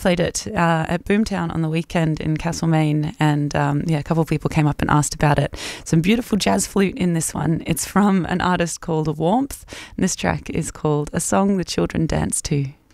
played it at Boomtown on the weekend in Castlemaine, and a couple of people came up and asked about it. Some beautiful jazz flute in this one. It's from an artist called Warmth, and this track is called A Song the Children Dance To.